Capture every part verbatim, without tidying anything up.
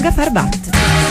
Nanga Parbat.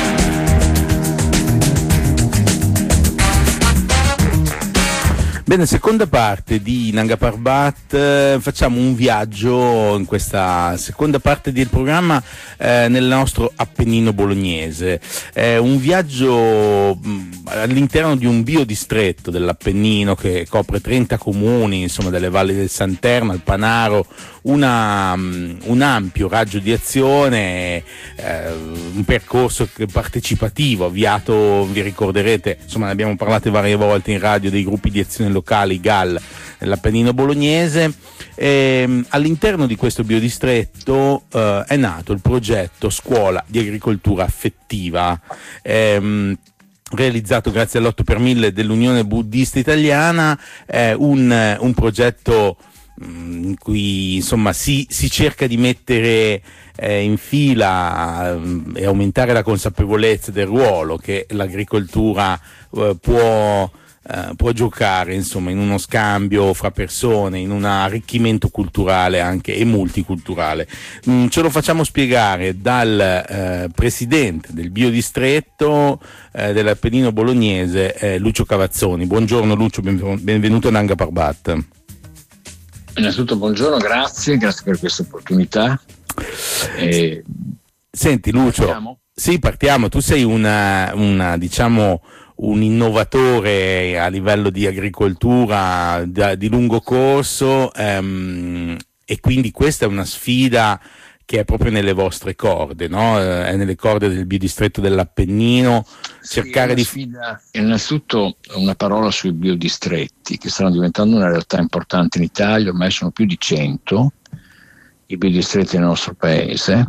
Bene, seconda parte di Nanga Parbat, eh, facciamo un viaggio in questa seconda parte del programma eh, nel nostro Appennino bolognese. È un viaggio mh, all'interno di un biodistretto dell'Appennino che copre trenta comuni, insomma, dalle valli del Santerno al Panaro, una, um, un ampio raggio di azione, eh, un percorso partecipativo avviato, vi ricorderete, insomma ne abbiamo parlato varie volte in radio, dei gruppi di azione locali G A L nell'Appennino bolognese. E, all'interno di questo biodistretto eh, è nato il progetto Scuola di Agricoltura Affettiva, ehm, realizzato grazie all'otto per mille dell'Unione Buddista Italiana, eh, un, un progetto in cui insomma si, si cerca di mettere eh, in fila eh, e aumentare la consapevolezza del ruolo che l'agricoltura eh, può, eh, può giocare, insomma, in uno scambio fra persone, in un arricchimento culturale anche e multiculturale. Mm, ce lo facciamo spiegare dal eh, presidente del biodistretto eh, dell'Appennino bolognese, eh, Lucio Cavazzoni. Buongiorno Lucio, benvenuto a Nanga Parbat. Innanzitutto buongiorno, grazie, grazie per questa opportunità. E... Senti Lucio, partiamo? Sì, partiamo. Tu sei una, una diciamo un innovatore a livello di agricoltura da, di lungo corso, ehm, e quindi questa è una sfida che è proprio nelle vostre corde, no? È nelle corde del biodistretto dell'Appennino, cercare di... Sfida, innanzitutto una parola sui biodistretti, che stanno diventando una realtà importante in Italia, ormai sono più di cento i biodistretti nel nostro paese,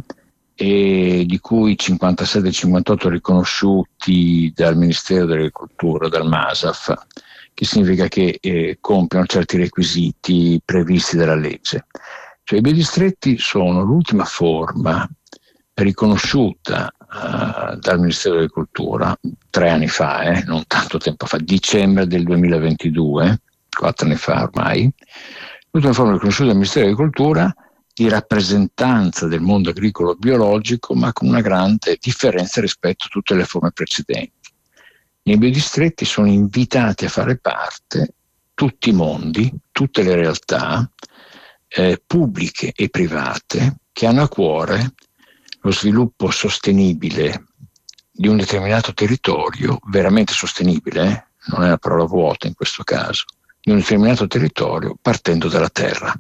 e di cui cinquantasette cinquantotto riconosciuti dal Ministero dell'Agricoltura, dal MASAF, che significa che eh, compiono certi requisiti previsti dalla legge. Cioè, i biodistretti sono l'ultima forma riconosciuta uh, dal Ministero dell'Agricoltura tre anni fa, eh, non tanto tempo fa, dicembre del duemilaventidue, quattro anni fa ormai, l'ultima forma riconosciuta dal Ministero dell'Agricoltura di rappresentanza del mondo agricolo biologico, ma con una grande differenza rispetto a tutte le forme precedenti. I biodistretti sono invitati a fare parte tutti i mondi, tutte le realtà Eh, pubbliche e private che hanno a cuore lo sviluppo sostenibile di un determinato territorio, veramente sostenibile, eh? Non è una parola vuota in questo caso, di un determinato territorio partendo dalla terra.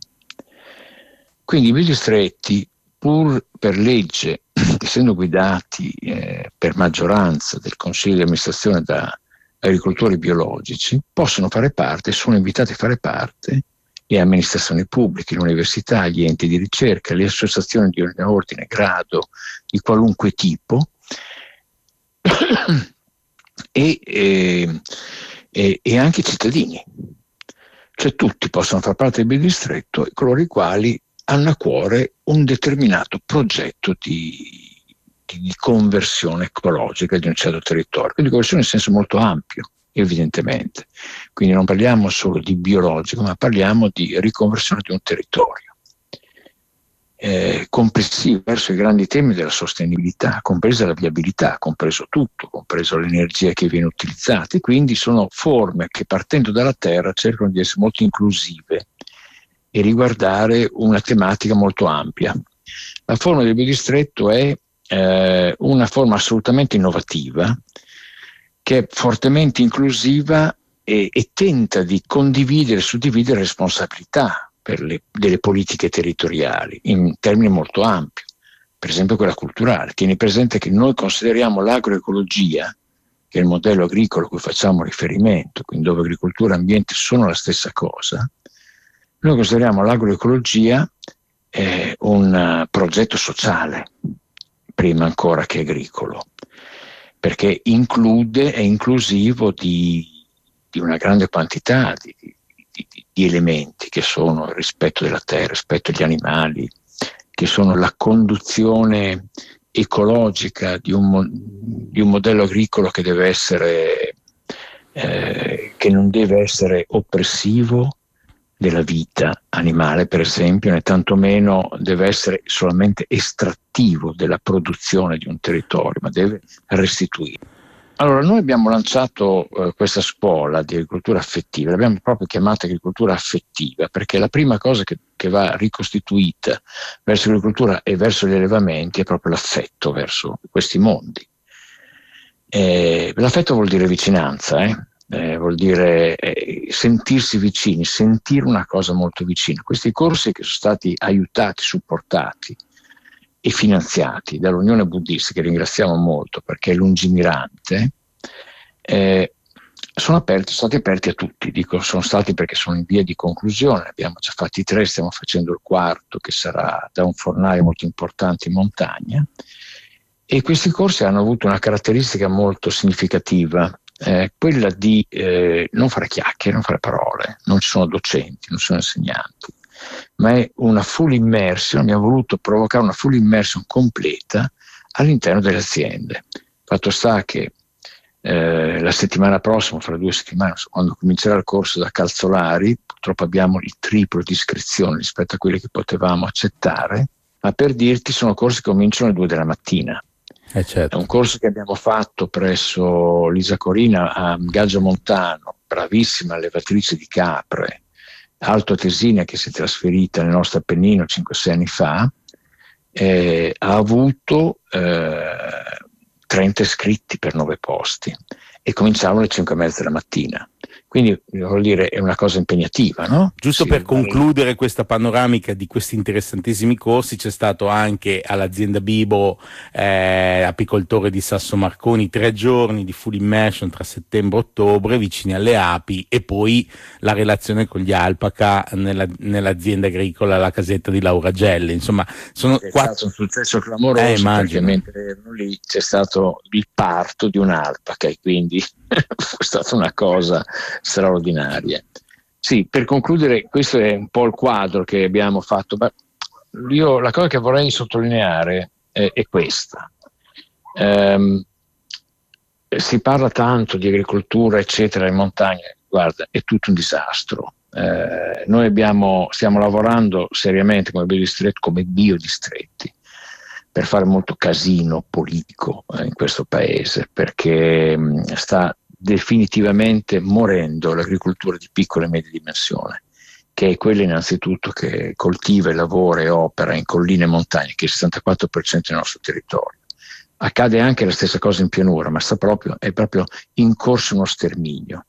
Quindi i biodistretti, pur per legge, essendo guidati eh, per maggioranza del Consiglio di amministrazione da agricoltori biologici, possono fare parte, sono invitati a fare parte le amministrazioni pubbliche, le università, gli enti di ricerca, le associazioni di ogni ordine, grado, di qualunque tipo, e, e, e anche i cittadini. Cioè tutti possono far parte del biodistretto, e coloro i quali hanno a cuore un determinato progetto di, di, di conversione ecologica di un certo territorio, quindi conversione in senso molto ampio, evidentemente. Quindi non parliamo solo di biologico, ma parliamo di riconversione di un territorio eh, complessivo verso i grandi temi della sostenibilità, compresa la viabilità, compreso tutto, compreso l'energia che viene utilizzata, e quindi sono forme che partendo dalla terra cercano di essere molto inclusive e riguardare una tematica molto ampia. La forma del biodistretto è eh, una forma assolutamente innovativa, che è fortemente inclusiva e, e tenta di condividere e suddividere responsabilità per le, delle politiche territoriali in termini molto ampi, per esempio quella culturale. Tieni presente che noi consideriamo l'agroecologia, che è il modello agricolo a cui facciamo riferimento, quindi dove agricoltura e ambiente sono la stessa cosa, noi consideriamo l'agroecologia eh, un progetto sociale, prima ancora che agricolo, perché include, è inclusivo di, di una grande quantità di, di, di elementi che sono il rispetto della terra, il rispetto agli animali, che sono la conduzione ecologica di un, di un modello agricolo che deve essere, eh, che non deve essere oppressivo della vita animale, per esempio, né tantomeno deve essere solamente estrattivo della produzione di un territorio, ma deve restituire. Allora, noi abbiamo lanciato eh, questa scuola di agricoltura affettiva, l'abbiamo proprio chiamata agricoltura affettiva, perché la prima cosa che, che va ricostituita verso l'agricoltura e verso gli allevamenti è proprio l'affetto verso questi mondi. Eh, l'affetto vuol dire vicinanza, eh? Eh, vuol dire eh, sentirsi vicini, sentire una cosa molto vicina. Questi corsi che sono stati aiutati, supportati e finanziati dall'Unione Buddista, che ringraziamo molto perché è lungimirante, eh, sono, aperti, sono stati aperti a tutti. Dico sono stati perché sono in via di conclusione, abbiamo già fatti tre, stiamo facendo il quarto che sarà da un fornaio molto importante in montagna, e questi corsi hanno avuto una caratteristica molto significativa, eh, quella di eh, non fare chiacchiere, non fare parole, non ci sono docenti, non ci sono insegnanti, ma è una full immersion. Abbiamo voluto provocare una full immersion completa all'interno delle aziende. Fatto sta che eh, la settimana prossima, fra due settimane, quando comincerà il corso da Calzolari, purtroppo abbiamo il triplo di iscrizioni rispetto a quelle che potevamo accettare, ma per dirti sono corsi che cominciano alle due della mattina. Eh certo. È un corso che abbiamo fatto presso Lisa Corina a Gaggio Montano, bravissima allevatrice di capre, altoatesina, che si è trasferita nel nostro Appennino cinque sei anni fa, eh, ha avuto eh, trenta iscritti per nove posti e cominciavano alle cinque e mezza della mattina. Quindi vuol dire è una cosa impegnativa, no? Giusto sì, per concludere questa panoramica di questi interessantissimi corsi, c'è stato anche all'azienda Bibo, eh, apicoltore di Sasso Marconi, tre giorni di full immersion tra settembre e ottobre vicini alle api, e poi la relazione con gli alpaca nella, nell'azienda agricola La Casetta di Laura Gelli. Insomma, sono è quattro... stato un successo clamoroso, eh, perché mentre erano lì c'è stato il parto di un'alpaca e quindi è stata una cosa straordinaria. Sì, per concludere, questo è un po' il quadro che abbiamo fatto. Ma io la cosa che vorrei sottolineare è, è questa. Um, si parla tanto di agricoltura eccetera in montagna, guarda, è tutto un disastro. Eh, noi abbiamo, stiamo lavorando seriamente come biodistretti, come biodistretti, per fare molto casino politico eh, in questo paese, perché mh, sta definitivamente morendo l'agricoltura di piccola e media dimensione, che è quella innanzitutto che coltiva e lavora e opera in colline e montagne, che è il sessantaquattro per cento del nostro territorio. Accade anche la stessa cosa in pianura, ma sta proprio, è proprio in corso uno sterminio.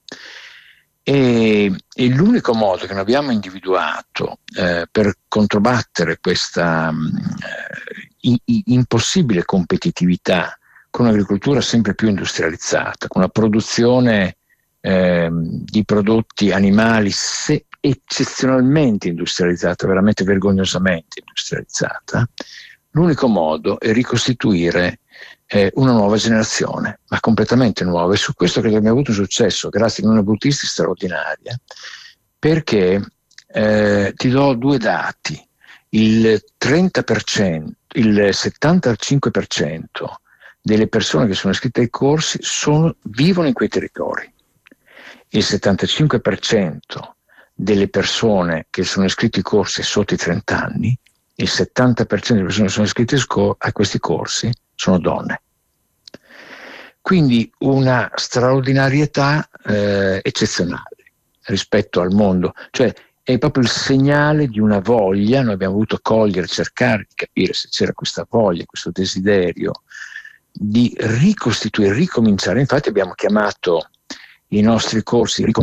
E, e l'unico modo che noi abbiamo individuato eh, per controbattere questa eh, in, in, impossibile competitività con un'agricoltura sempre più industrializzata, con una produzione eh, di prodotti animali se eccezionalmente industrializzata, veramente vergognosamente industrializzata, l'unico modo è ricostituire eh, una nuova generazione, ma completamente nuova. E su questo credo che abbiamo avuto un successo, grazie a una Buddhisti straordinaria, perché eh, ti do due dati: il trenta per cento, il settantacinque per cento delle persone che sono iscritte ai corsi sono, vivono in quei territori, il settantacinque per cento delle persone che sono iscritte ai corsi è sotto i trenta anni, il settanta per cento delle persone che sono iscritte a questi corsi sono donne. Quindi una straordinarietà eh, eccezionale rispetto al mondo, cioè è proprio il segnale di una voglia. Noi abbiamo voluto cogliere, cercare di capire se c'era questa voglia, questo desiderio di ricostituire, ricominciare. Infatti abbiamo chiamato i nostri corsi